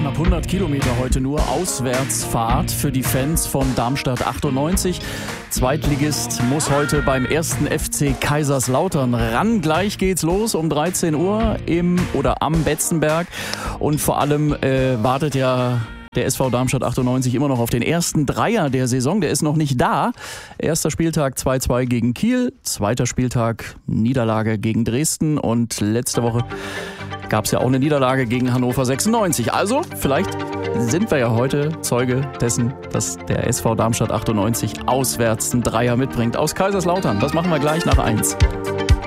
Knapp 100 Kilometer heute nur Auswärtsfahrt für die Fans von Darmstadt 98. Zweitligist muss heute beim ersten FC Kaiserslautern ran. Gleich geht's los um 13 Uhr am Betzenberg. Und vor allem wartet ja der SV Darmstadt 98 immer noch auf den ersten Dreier der Saison. Der ist noch nicht da. Erster Spieltag 2-2 gegen Kiel. Zweiter Spieltag Niederlage gegen Dresden. Und letzte Woche gab es ja auch eine Niederlage gegen Hannover 96. Also vielleicht sind wir ja heute Zeuge dessen, dass der SV Darmstadt 98 auswärts einen Dreier mitbringt aus Kaiserslautern. Das machen wir gleich nach 1.